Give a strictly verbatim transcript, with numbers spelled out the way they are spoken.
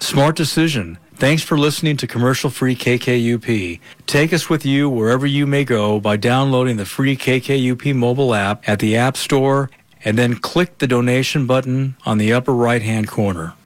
Smart decision. Thanks for listening to commercial-free K K U P. Take us with you wherever you may go by downloading the free K K U P mobile app at the App Store and then click the donation button on the upper right-hand corner.